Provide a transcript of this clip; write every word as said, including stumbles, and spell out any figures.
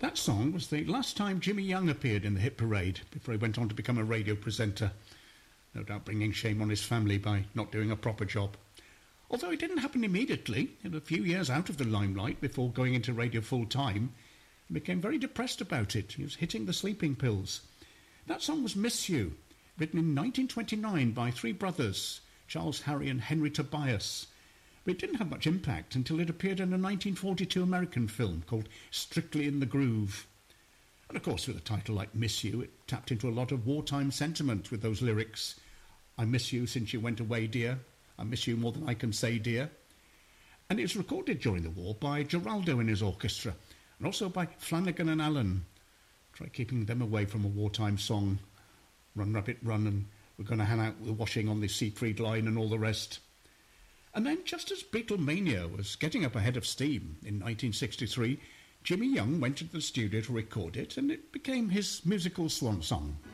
That song was the last time Jimmy Young appeared in the hit parade before he went on to become a radio presenter, no doubt bringing shame on his family by not doing a proper job. Although it didn't happen immediately, in a few years out of the limelight before going into radio full-time, he became very depressed about it. He was hitting the sleeping pills. That song was Miss You, written in nineteen twenty-nine by three brothers, Charles, Harry and Henry Tobias. But it didn't have much impact until it appeared in a nineteen forty-two American film called Strictly in the Groove. And of course, with a title like Miss You, it tapped into a lot of wartime sentiment with those lyrics. I miss you since you went away, dear. I miss you more than I can say, dear. And it was recorded during the war by Geraldo and his orchestra, and also by Flanagan and Allen. Try keeping them away from a wartime song. Run, Rabbit, Run, and we're going to hang out with washing on the Siegfried Line and all the rest. And then, just as Beatlemania was getting up ahead of steam in nineteen sixty-three, Jimmy Young went into the studio to record it, and it became his musical swan song.